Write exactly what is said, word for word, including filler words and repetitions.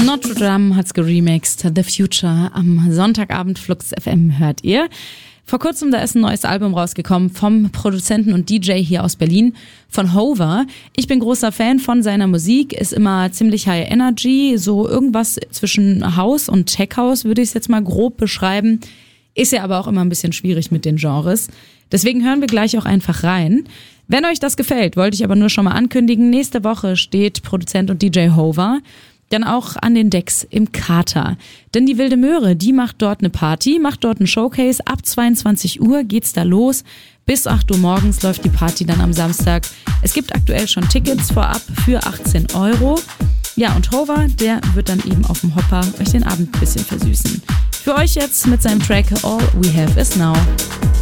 Notre Dame hat's geremixed, The Future. Am Sonntagabend Flux F M hört ihr. Vor kurzem, da ist ein neues Album rausgekommen vom Produzenten und D J hier aus Berlin, von Hover. Ich bin großer Fan von seiner Musik, ist immer ziemlich high energy, so irgendwas zwischen House und Tech House würde ich es jetzt mal grob beschreiben. Ist ja aber auch immer ein bisschen schwierig mit den Genres. Deswegen hören wir gleich auch einfach rein. Wenn euch das gefällt, wollte ich aber nur schon mal ankündigen, nächste Woche steht Produzent und D J Hover dann auch an den Decks im Kater. Denn die Wilde Möhre, die macht dort eine Party, macht dort einen Showcase. Ab zweiundzwanzig Uhr geht's da los. Bis acht Uhr morgens läuft die Party dann am Samstag. Es gibt aktuell schon Tickets vorab für achtzehn Euro. Ja, und Hover, der wird dann eben auf dem Hopper euch den Abend ein bisschen versüßen. Für euch jetzt mit seinem Track All We Have Is Now.